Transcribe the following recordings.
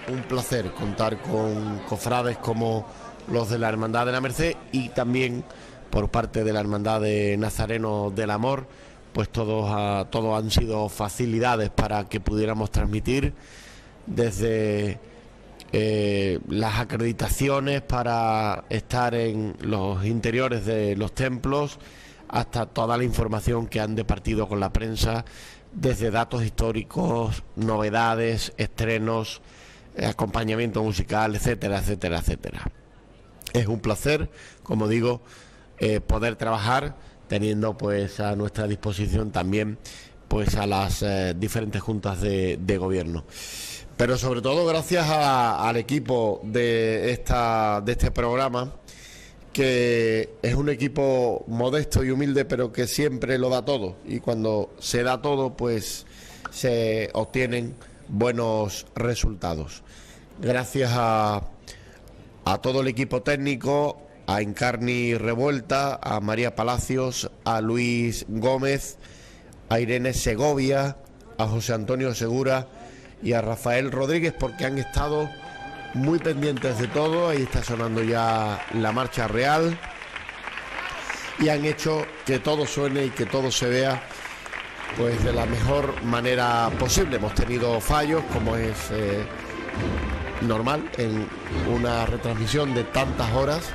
un placer contar con cofrades como los de la Hermandad de la Merced y también por parte de la Hermandad de Nazarenos del Amor, pues todos han sido facilidades para que pudiéramos transmitir desde las acreditaciones para estar en los interiores de los templos hasta toda la información que han departido con la prensa, desde datos históricos, novedades, estrenos, acompañamiento musical, etcétera, etcétera, etcétera. Es un placer, como digo, poder trabajar teniendo pues a nuestra disposición también pues a las diferentes juntas de gobierno. Pero sobre todo gracias al equipo de este programa, que es un equipo modesto y humilde, pero que siempre lo da todo, y cuando se da todo pues se obtienen buenos resultados. Gracias a todo el equipo técnico, a Encarni Revuelta, a María Palacios, a Luis Gómez, a Irene Segovia, a José Antonio Segura y a Rafael Rodríguez, porque han estado muy pendientes de todo. Ahí está sonando ya la marcha real y han hecho que todo suene y que todo se vea pues de la mejor manera posible. Hemos tenido fallos, como es normal en una retransmisión de tantas horas,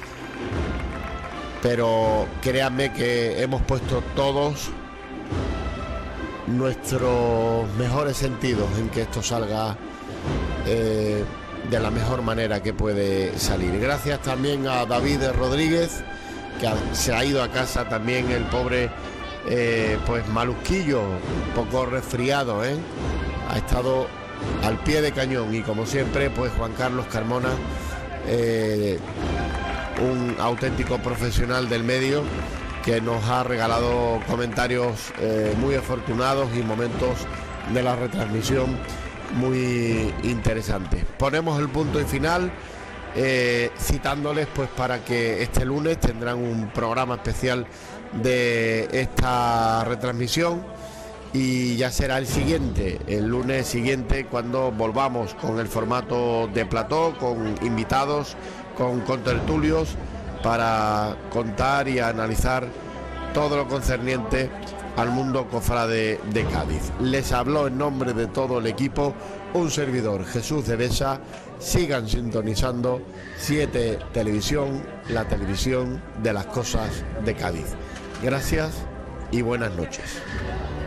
pero créanme que hemos puesto todos nuestros mejores sentidos en que esto salga de la mejor manera que puede salir. Gracias también a David Rodríguez, que se ha ido a casa también, el pobre pues malusquillo, un poco resfriado, ha estado al pie de cañón, y como siempre pues Juan Carlos Carmona, un auténtico profesional del medio, que nos ha regalado comentarios muy afortunados y momentos de la retransmisión muy interesantes. Ponemos el punto y final citándoles pues para que este lunes tendrán un programa especial de esta retransmisión, y ya será el lunes siguiente, cuando volvamos con el formato de plató, con invitados, con contertulios, para contar y analizar todo lo concerniente al mundo cofrade de Cádiz. Les habló en nombre de todo el equipo un servidor, Jesús de Besa. Sigan sintonizando 7 Televisión, la televisión de las cosas de Cádiz. Gracias y buenas noches.